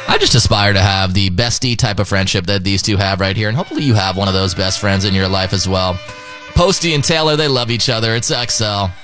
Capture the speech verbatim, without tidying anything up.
I just aspire to have the bestie type of friendship that these two have right here, and hopefully you have one of those best friends in your life as well. Posty and Taylor, they love each other. It's X L.